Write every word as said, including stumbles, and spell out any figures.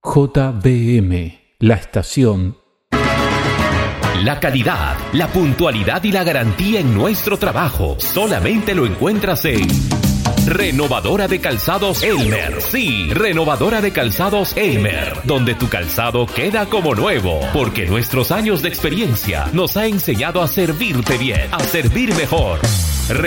J B M, la estación. La calidad, la puntualidad y la garantía en nuestro trabajo solamente lo encuentras en Renovadora de Calzados Elmer. Sí, Renovadora de Calzados Elmer, donde tu calzado queda como nuevo, porque nuestros años de experiencia nos ha enseñado a servirte bien, a servir mejor.